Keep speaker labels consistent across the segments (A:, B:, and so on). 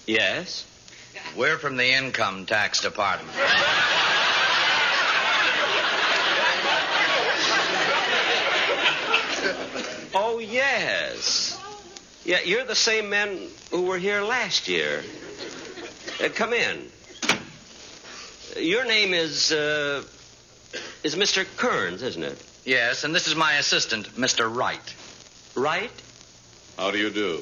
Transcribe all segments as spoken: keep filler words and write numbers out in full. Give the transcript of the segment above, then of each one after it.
A: Yes?
B: We're from the Income Tax Department.
A: Oh, yes. Yeah, you're the same men who were here last year. Uh, come in. Your name is, uh, is Mister Kearns, isn't it?
B: Yes, and this is my assistant, Mister Wright.
A: Wright?
C: How do you do?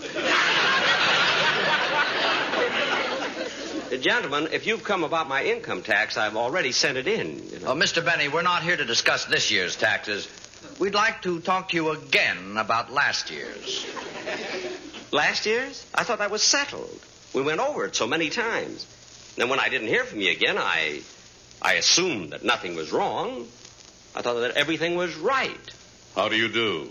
A: Uh, gentlemen, if you've come about my income tax, I've already sent it in. You know.
B: Oh, Mister Benny, we're not here to discuss this year's taxes. We'd like to talk to you again about last year's.
A: Last year's? I thought that was settled. We went over it so many times. Then when I didn't hear from you again, I I assumed that nothing was wrong. I thought that everything was right.
C: How do you do?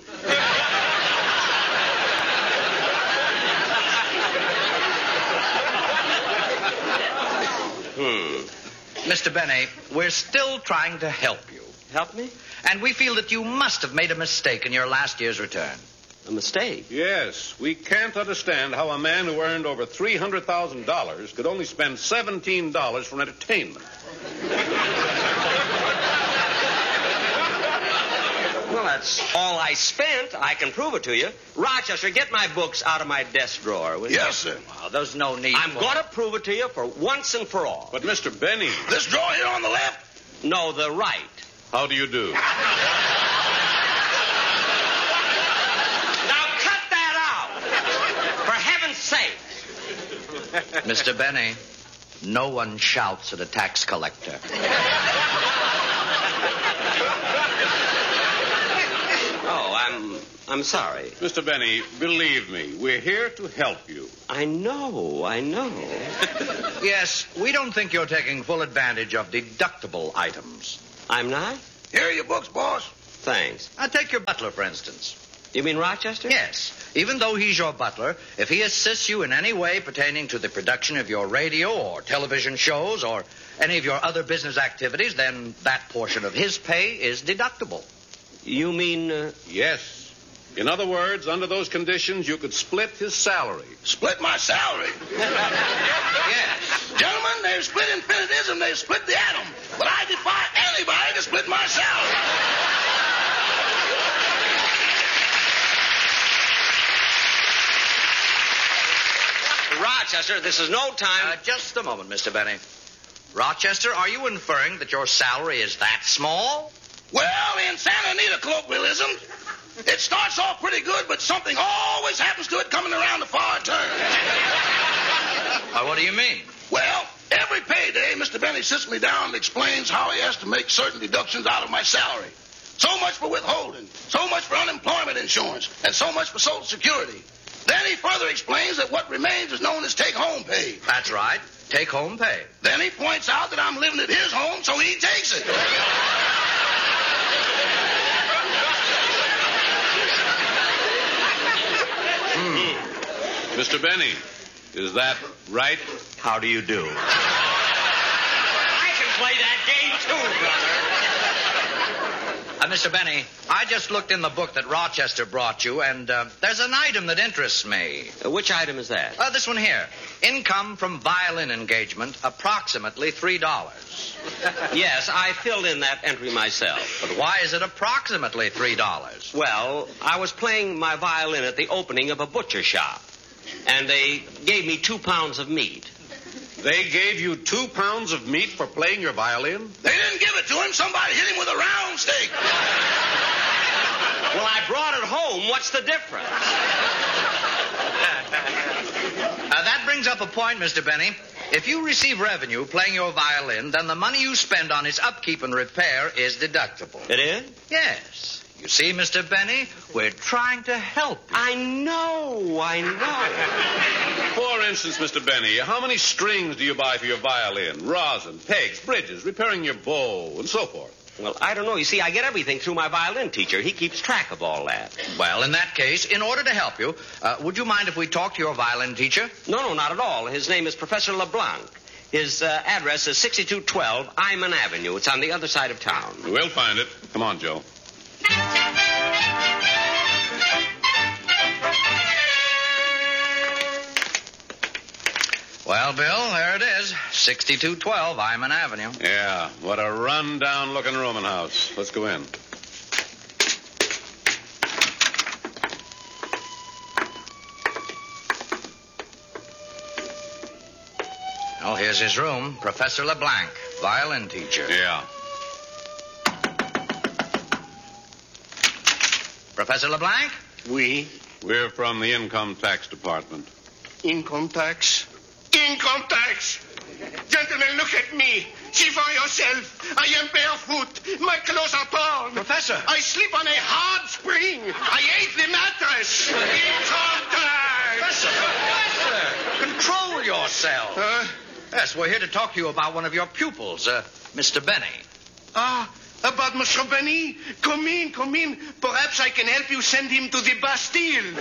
A: Hmm.
B: Mister Benny, we're still trying to help you.
A: Help me?
B: And we feel that you must have made a mistake in your last year's return.
A: A mistake?
C: Yes, we can't understand how a man who earned over three hundred thousand dollars could only spend seventeen dollars for entertainment.
A: Well, that's all I spent. I can prove it to you. Rochester, get my books out of my desk drawer, will you?
D: Yes, sir.
B: Well, there's no need
A: I'm
B: for
A: going to prove it to you for once and for all.
C: But, Mister Benny,
D: This drawer here on the left?
A: No, the right.
C: how do you do?
A: Now cut that out! For heaven's sake!
B: Mister Benny, no one shouts at a tax collector.
A: Oh, I'm I'm sorry.
C: Mister Benny, believe me, we're here to help you.
A: I know, I know.
B: Yes, we don't think you're taking full advantage of deductible items.
A: I'm not?
D: Here are your books, boss.
A: Thanks.
B: Now, take your butler, for instance.
A: You mean Rochester?
B: Yes. Even though he's your butler, if he assists you in any way pertaining to the production of your radio or television shows or any of your other business activities, then that portion of his pay is deductible.
A: You mean... Uh,
C: Yes. In other words, under those conditions, you could split his salary.
D: Split my salary.
B: Yes.
D: Gentlemen, they've split infinitism, they've split the atom. But I defy anybody to split my salary.
A: Rochester, this is no time...
B: Uh, just a moment, Mister Benny. Rochester, are you inferring that your salary is that small?
D: Well, in Santa Anita colloquialism, it starts off pretty good, but something always happens to it coming around the far turn.
B: Uh, what do you mean?
D: Well, every payday, Mister Benny sits me down and explains how he has to make certain deductions out of my salary. So much for withholding, so much for unemployment insurance, and so much for Social Security. Then he further explains that what remains is known as take-home pay.
B: That's right. Take-home pay.
D: Then he points out that I'm living at his home, so he takes it.
C: Hmm. Mister Benny, is that right?
B: How do you do?
A: I can play that game too, brother.
B: Uh, Mister Benny, I just looked in the book that Rochester brought you, and uh, there's an item that interests me.
A: Uh, which item is that?
B: Uh, this one here. Income from violin engagement, approximately three dollars.
A: Yes, I filled in that entry myself.
B: But why is it approximately three dollars?
A: Well, I was playing my violin at the opening of a butcher shop, and they gave me two pounds of meat.
C: They gave you two pounds of meat for playing your violin?
D: They didn't give it to him. Somebody hit him with a round steak.
A: Well, I brought it home. What's the difference?
B: Uh, that brings up a point, Mister Benny. If you receive revenue playing your violin, then the money you spend on its upkeep and repair is deductible.
A: It is?
B: Yes. You see, Mister Benny, we're trying to help you.
A: I know, I know.
C: For instance, Mister Benny, how many strings do you buy for your violin? Rosin, pegs, bridges, repairing your bow, and so forth.
A: Well, I don't know. You see, I get everything through my violin teacher. He keeps track of all that.
B: Well, in that case, in order to help you, uh, would you mind if we talk to your violin teacher?
A: No, no, not at all. His name is Professor LeBlanc. His uh, address is sixty-two twelve Iman Avenue. It's on the other side of town.
C: We'll find it. Come on, Joe.
B: Well, Bill, there it is. sixty-two twelve Iman Avenue.
C: Yeah, what a run-down-looking rooming house. Let's go in.
B: Oh, here's his room. Professor LeBlanc, violin teacher.
C: Yeah.
B: Professor LeBlanc?
E: Oui.
C: We're from the income tax department.
E: Income tax? Income tax! Gentlemen, look at me. See for yourself. I am barefoot. My clothes are torn.
B: Professor.
E: I sleep on a hard spring. I ate the mattress. Income tax!
B: Professor! Control yourself.
E: Huh?
B: Yes, we're here to talk to you about one of your pupils, uh, Mister Benny.
E: Ah, about Monsieur Benny? Come in, come in. Perhaps I can help you send him to the Bastille.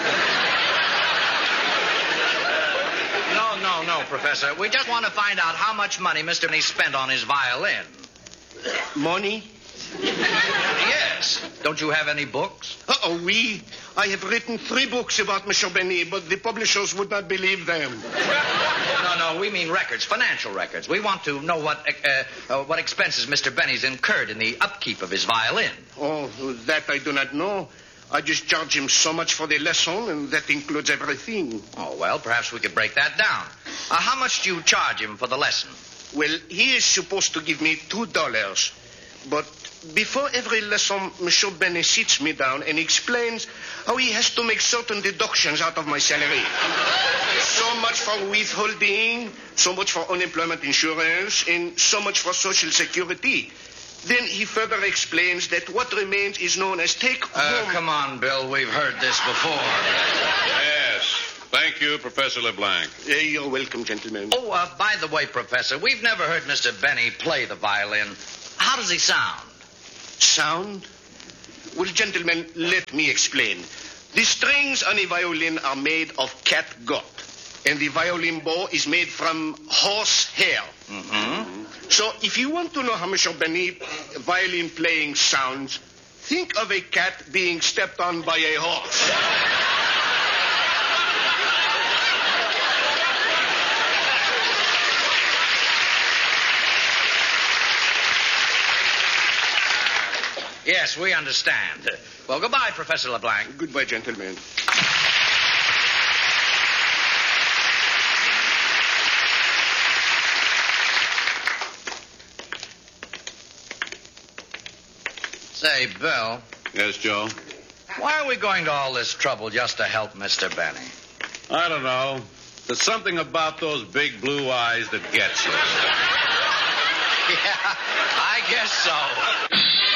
B: No, no, no, Professor. We just want to find out how much money Mister Benny spent on his violin.
E: Money?
B: Yes. Don't you have any books?
E: Uh, oh, oui. I have written three books about Monsieur Benny, but the publishers would not believe them.
B: No, no, we mean records, financial records. We want to know what uh, uh, what expenses Mister Benny's incurred in the upkeep of his violin.
E: Oh, that I do not know. I just charge him so much for the lesson, and that includes everything.
B: Oh, well, perhaps we could break that down. Uh, how much do you charge him for the lesson?
E: Well, he is supposed to give me two dollars. But before every lesson, Monsieur Benny sits me down and explains how he has to make certain deductions out of my salary. So much for withholding, so much for unemployment insurance, and so much for Social Security. Then he further explains that what remains is known as take
B: Uh,
E: home.
B: come on, Bill. We've heard this before.
C: Yes. Thank you, Professor LeBlanc.
E: Uh, you're welcome, gentlemen.
B: Oh, uh, by the way, Professor, we've never heard Mister Benny play the violin. How does he sound?
E: Sound? Well, gentlemen, let me explain. The strings on a violin are made of catgut, and the violin bow is made from horse hair.
B: Mm-hmm.
E: So if you want to know how Monsieur Benny violin playing sounds, think of a cat being stepped on by a horse.
B: Yes, we understand. Well, goodbye, Professor LeBlanc.
E: Goodbye, gentlemen.
B: Say, Bill,
C: Yes, Joe?
B: why are we going to all this trouble just to help Mister Benny?
C: I don't know. There's something about those big blue eyes that gets you.
B: Yeah, I guess so.